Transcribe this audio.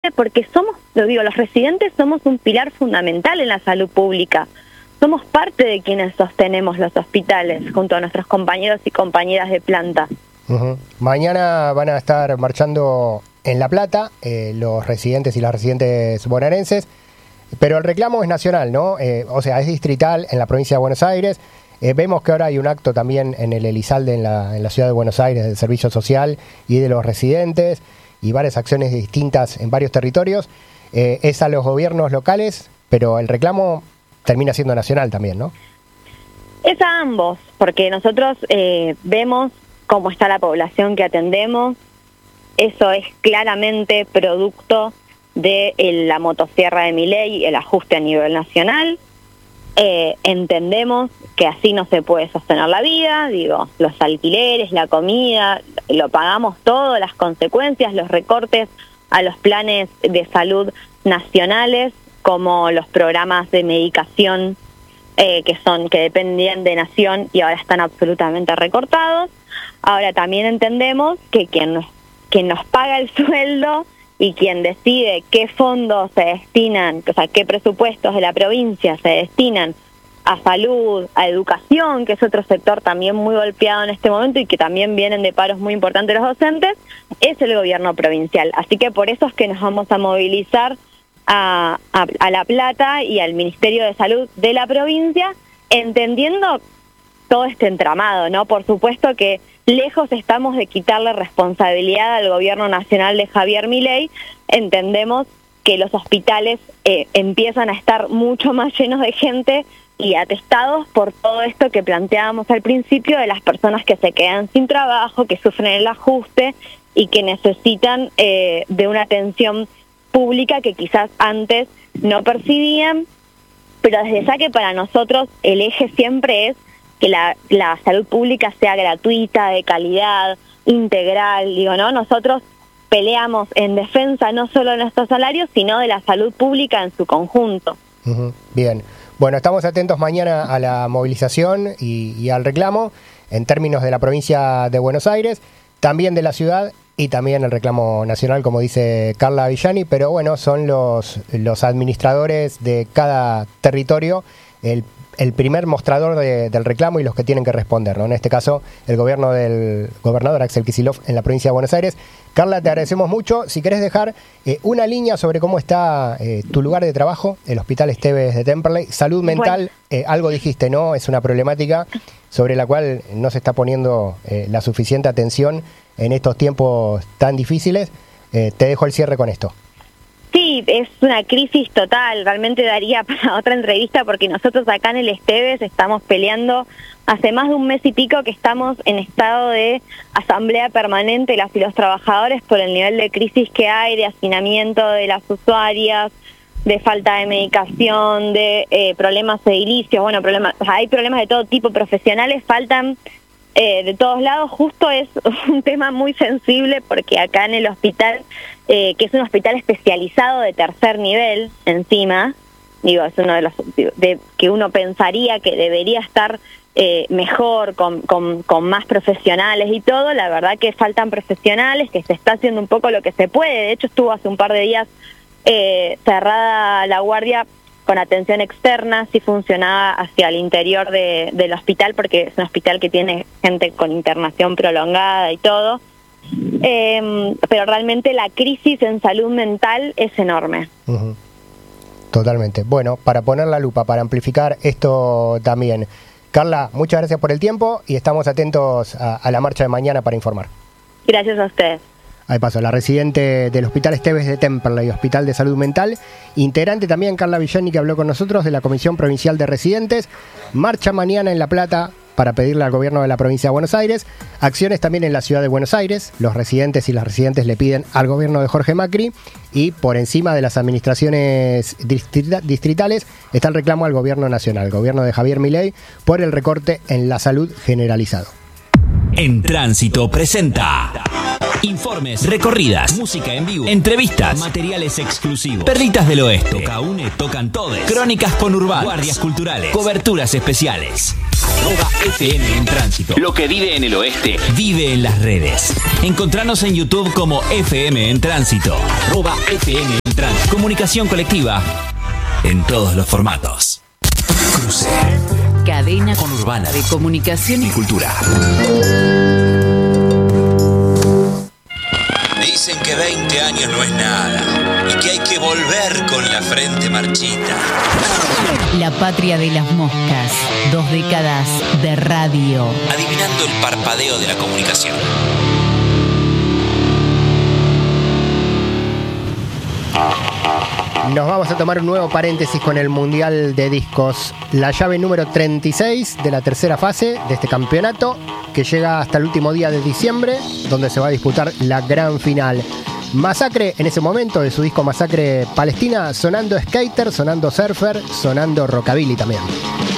importante porque los residentes somos un pilar fundamental en la salud pública. Somos parte de quienes sostenemos los hospitales, junto a nuestros compañeros y compañeras de planta. Mañana van a estar marchando en La Plata los residentes y las residentes bonaerenses, pero el reclamo es nacional, ¿no? O sea, es distrital en la provincia de Buenos Aires. Vemos que ahora hay un acto también en el Elizalde, en la ciudad de Buenos Aires, del Servicio Social y de los residentes, y varias acciones distintas en varios territorios. Es a los gobiernos locales, pero el reclamo termina siendo nacional también, ¿no? Es a ambos, porque nosotros vemos cómo está la población que atendemos. Eso es claramente producto de la motosierra de Milei, el ajuste a nivel nacional. Entendemos que así no se puede sostener la vida, los alquileres, la comida, lo pagamos todo, las consecuencias, los recortes a los planes de salud nacionales, como los programas de medicación que dependían de Nación y ahora están absolutamente recortados. Ahora también entendemos que quien nos paga el sueldo y quien decide qué fondos se destinan, o sea, qué presupuestos de la provincia se destinan a salud, a educación, que es otro sector también muy golpeado en este momento y que también vienen de paros muy importantes los docentes, es el gobierno provincial. Así que por eso es que nos vamos a movilizar a La Plata y al Ministerio de Salud de la provincia, entendiendo todo este entramado, ¿no? Por supuesto que lejos estamos de quitarle responsabilidad al gobierno nacional de Javier Milei. Entendemos que los hospitales empiezan a estar mucho más llenos de gente y atestados por todo esto que planteábamos al principio de las personas que se quedan sin trabajo, que sufren el ajuste y que necesitan de una atención pública que quizás antes no percibían, pero desde ya que para nosotros el eje siempre es que la salud pública sea gratuita, de calidad, integral, ¿no? Nosotros peleamos en defensa no solo de nuestros salarios, sino de la salud pública en su conjunto. Bien. Bueno, estamos atentos mañana a la movilización y al reclamo en términos de la provincia de Buenos Aires, también de la ciudad y también el reclamo nacional, como dice Carla Villani, pero bueno, son los administradores de cada territorio el primer mostrador del reclamo y los que tienen que responder, ¿no? En este caso, el gobierno del gobernador Axel Kicillof en la provincia de Buenos Aires. Carla, te agradecemos mucho. Si querés dejar una línea sobre cómo está tu lugar de trabajo, el Hospital Esteves de Temperley. Salud mental, algo dijiste, ¿no? Es una problemática sobre la cual no se está poniendo la suficiente atención en estos tiempos tan difíciles. Te dejo el cierre con esto. Sí, es una crisis total, realmente daría para otra entrevista porque nosotros acá en el Esteves estamos peleando hace más de un mes y pico que estamos en estado de asamblea permanente las y los trabajadores por el nivel de crisis que hay, de hacinamiento de las usuarias, de falta de medicación, de problemas edilicios, hay problemas de todo tipo, profesionales faltan de todos lados. Justo es un tema muy sensible porque acá en el hospital, que es un hospital especializado de tercer nivel encima, es uno de los que uno pensaría que debería estar mejor, con más profesionales y todo. La verdad que faltan profesionales, que se está haciendo un poco lo que se puede. De hecho estuvo hace un par de días cerrada la guardia con atención externa, sí funcionaba hacia el interior del hospital, porque es un hospital que tiene gente con internación prolongada y todo, pero realmente la crisis en salud mental es enorme. Totalmente. Bueno, para poner la lupa, para amplificar esto también. Carla, muchas gracias por el tiempo y estamos atentos a la marcha de mañana para informar. Gracias a ustedes. Ahí pasó, la residente del Hospital Esteves de Temperley, Hospital de Salud Mental, integrante también Carla Villani, que habló con nosotros de la Comisión Provincial de Residentes. Marcha mañana en La Plata para pedirle al gobierno de la provincia de Buenos Aires. Acciones también en la ciudad de Buenos Aires. Los residentes y las residentes le piden al gobierno de Jorge Macri. Y por encima de las administraciones distritales está el reclamo al gobierno nacional, el gobierno de Javier Milei, por el recorte en la salud generalizado. En Tránsito presenta Informes, recorridas, música en vivo, entrevistas, materiales exclusivos, Perlitas del Oeste, Toca Une, Tocan Todes, crónicas conurbanas, guardias culturales, coberturas especiales. @FM en Tránsito. Lo que vive en el oeste, vive en las redes. Encontranos en YouTube como FM en Tránsito. @FM en Tránsito. Comunicación colectiva en todos los formatos. Cruce. Cadena Conurbana de comunicación y cultura. Dicen que 20 años no es nada y que hay que volver con la frente marchita. La patria de las moscas. 2 décadas de radio. Adivinando el parpadeo de la comunicación. Nos vamos a tomar un nuevo paréntesis con el Mundial de Discos. La llave número 36 de la tercera fase de este campeonato, que llega hasta el último día de diciembre, donde se va a disputar la gran final. Masacre, en ese momento, de su disco Masacre Palestina, sonando skater, sonando surfer, sonando rockabilly también.